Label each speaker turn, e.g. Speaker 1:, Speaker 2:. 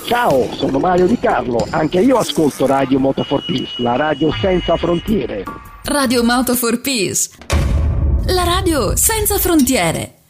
Speaker 1: Ciao, sono Mario Di Carlo, anche io ascolto Radio Moto for Peace, la radio senza frontiere.
Speaker 2: Radio Moto for Peace, la radio senza frontiere.